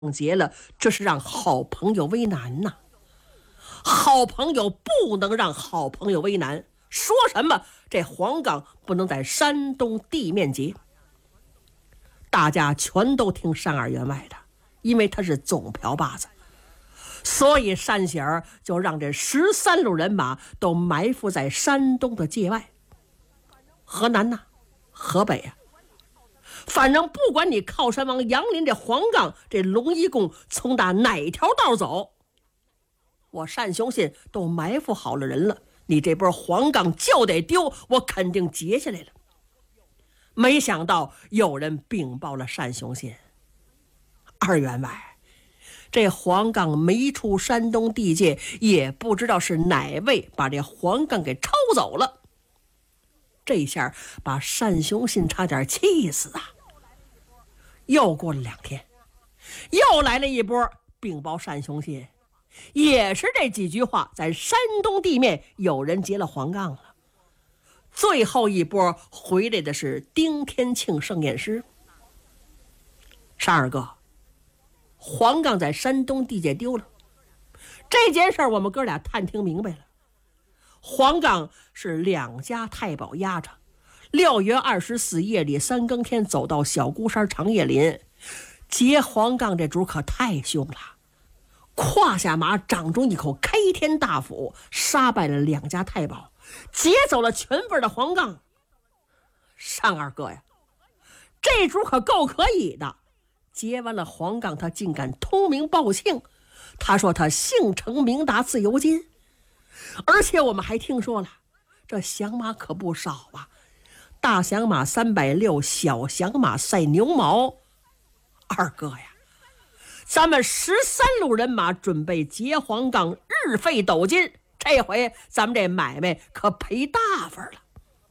结了，这是让好朋友为难呐。好朋友不能让好朋友为难，说什么这黄冈不能在山东地面结。大家全都听单二员外的，因为他是总瓢把子，所以单喜儿就让这13路人马都埋伏在山东的界外，河南呐，河北啊，反正不管你靠山王杨林这黄冈这龙一公从打哪条道走，我单雄信都埋伏好了人了，你这波黄冈就得丢，我肯定截下来了。没想到有人禀报了单雄信，二员外，这黄冈没出山东地界，也不知道是哪位把这黄冈给抄走了。这下把单雄信差点气死啊！又过了2天，又来了一波禀报单雄信，也是这几句话，在山东地面有人劫了黄冈了。最后一波回来的是丁天庆盛验师。单二哥，黄冈在山东地界丢了，这件事我们哥俩探听明白了。黄冈是2家太保押着，6月24夜里3更天走到小孤山长叶林，劫黄冈这主可太凶了，胯下马掌中一口开天大斧，杀败了2家太保，劫走了全份的黄冈。单二哥呀，这主可够可以的，劫完了黄冈他竟敢通名报姓，他说他姓程名达自由金，而且我们还听说了，这响马可不少啊，大响马360，小响马赛牛毛。二哥呀，咱们13路人马准备劫黄冈，日费斗金，这回咱们这买卖可赔大发了。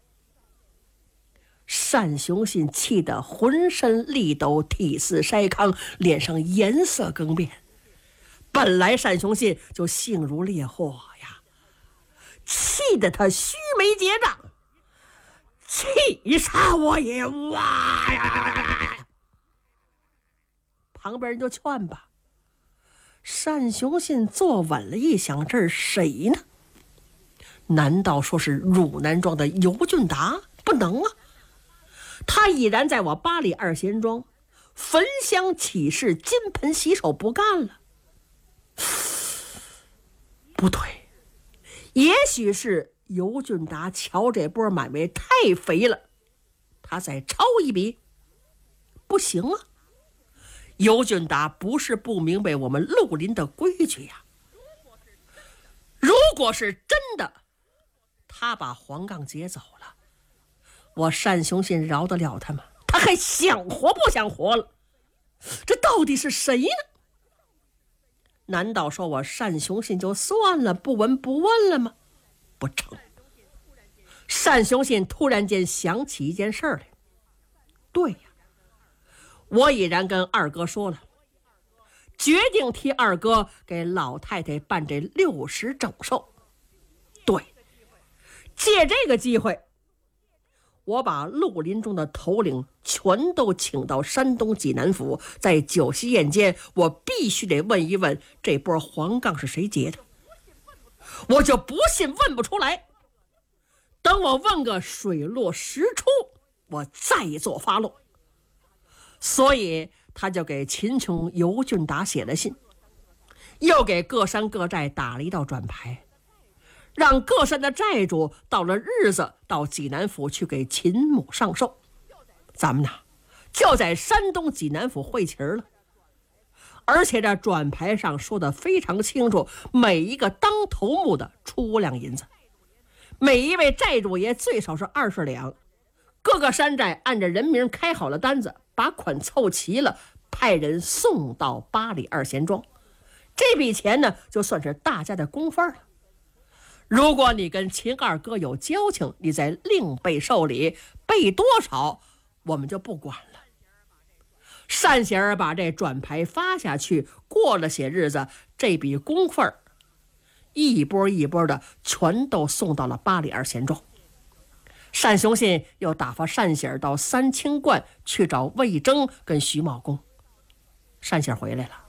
单雄信气得浑身力抖，体似筛糠，脸上颜色更变。本来单雄信就性如烈火呀，气得他须眉结账，气杀我也哇呀！旁边人就劝吧，单雄信坐稳了一想，这是谁呢？难道说是汝南庄的尤俊达？不能啊，他已然在我8里2贤庄焚香起誓，金盆洗手不干了。不对，也许是尤俊达瞧这波买卖太肥了，他再抄一笔。不行啊，尤俊达不是不明白我们绿林的规矩呀。如果是真的，他把黄冈劫走了，我单雄信饶得了他吗？他还想活不想活了？这到底是谁呢？难道说我单雄信就算了，不闻不问了吗？不成。单雄信突然间想起一件事来。对呀，我已然跟二哥说了，决定替二哥给老太太办这60整寿。对，借这个机会，我把绿林中的头领全都请到山东济南府，在酒席宴间，我必须得问一问这波黄冈是谁劫的。我就不信问不出来，等我问个水落石出，我再做发落。所以他就给秦琼、尤俊达写了信，又给各山各寨打了一道转牌，让各山的寨主到了日子到济南府去给秦母上寿。咱们呢就在山东济南府会齐了，而且这转牌上说的非常清楚，每一个当头目的出5两银子，每一位寨主爷最少是20两，各个山寨按着人名开好了单子，把款凑齐了，派人送到8里2贤庄。这笔钱呢就算是大家的公分了。如果你跟秦二哥有交情，你再另备寿礼，备多少我们就不管了。单贤儿把这转牌发下去，过了些日子，这笔公分一波一波的全都送到了8里2贤庄。单雄信又打发单喜儿到三清观去找魏征跟徐茂公。 单信儿回来了。